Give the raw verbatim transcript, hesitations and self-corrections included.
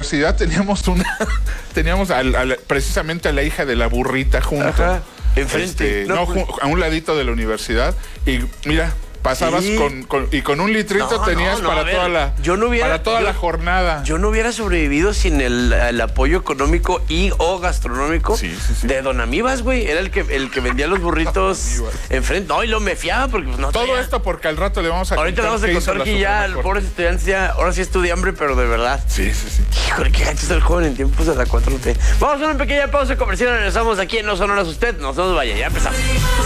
universidad teníamos una, teníamos al, al, precisamente a la hija de la burrita junto. Ajá, enfrente. Este, no, no, a un ladito de la universidad. Y mira, pasabas sí. con, con y con un litrito no, tenías no, no, para, ver, toda la, yo no hubiera, para toda yo, la jornada. Yo no hubiera sobrevivido sin el, el apoyo económico y o gastronómico sí, sí, sí. de Don Amibas, güey. Era el que, el que vendía los burritos enfrente. No, y lo me fiaba porque pues, no Todo traía. Esto porque al rato le vamos a Ahorita le vamos a contar que ya el pobre estudiante ya, ahora sí estudia hambre, pero de verdad. Sí, sí, sí. Híjole, qué gacho es el joven en tiempos de la cuatro T. Vamos a una pequeña pausa comercial y regresamos aquí en No Sonoras Usted. No se nos vaya, ya empezamos.